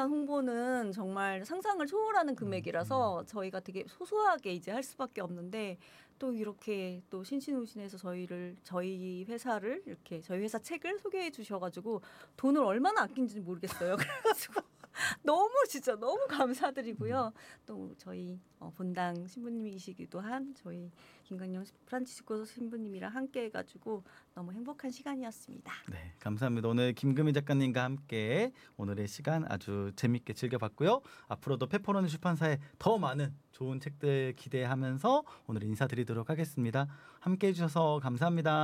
관한 홍보는 정말 상상을 초월하는 금액이라서 저희가 되게 소소하게 이제 할 수밖에 없는데 또 이렇게 또 신신우신에서 저희 회사를 이렇게 저희 회사 책을 소개해 주셔가지고 돈을 얼마나 아낀지 모르겠어요. 그래가지고 진짜 너무 감사드리고요. 또 저희 본당 신부님이시기도 한 저희 김강영 프란치스코 신부님이랑 함께 해가지고 너무 행복한 시간이었습니다. 네, 감사합니다. 오늘 김금희 작가님과 함께 오늘의 시간 아주 재밌게 즐겨봤고요. 앞으로도 페퍼로니 출판사에 더 많은 좋은 책들 기대하면서 오늘 인사드리도록 하겠습니다. 함께 해주셔서 감사합니다.